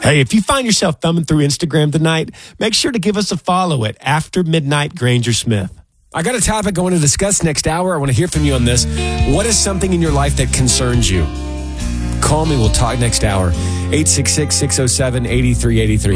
Hey, if you find yourself thumbing through Instagram tonight, make sure to give us a follow at After Midnight Granger Smith. I got a topic I want to discuss next hour. I want to hear from you on this. What is something in your life that concerns you? Call me. We'll talk next hour. 866-607-8383.